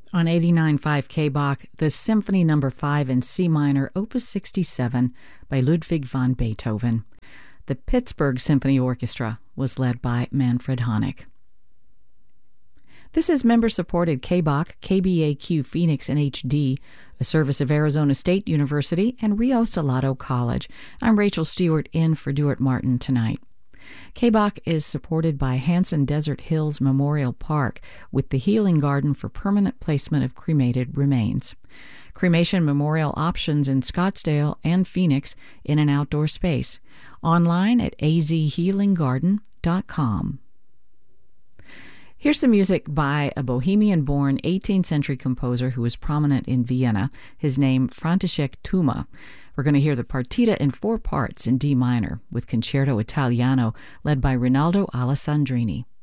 On 89.5 K-Bach, the Symphony No. 5 in C minor, Opus 67 by Ludwig van Beethoven. The Pittsburgh Symphony Orchestra was led by Manfred Honeck. This is member-supported K-Bach, KBAQ Phoenix in HD, a service of Arizona State University and Rio Salado College. I'm Rachel Stewart in for Duart Martin tonight. K-Bach is supported by Hanson Desert Hills Memorial Park with the Healing Garden for permanent placement of cremated remains. Cremation memorial options in Scottsdale and Phoenix in an outdoor space. Online at azhealinggarden.com. Here's some music by a Bohemian-born 18th century composer who was prominent in Vienna. His name, František Tuma. We're going to hear the partita in 4 parts in D minor with Concerto Italiano led by Rinaldo Alessandrini.